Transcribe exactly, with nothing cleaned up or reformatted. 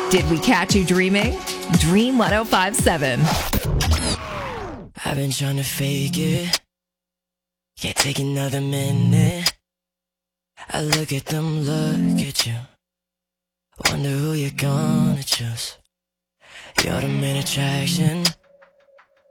Did we catch you dreaming? Dream one oh five seven. I've been trying to fake it. Can't take another minute. I look at them, look at you. Wonder who you're gonna choose. You're the main attraction.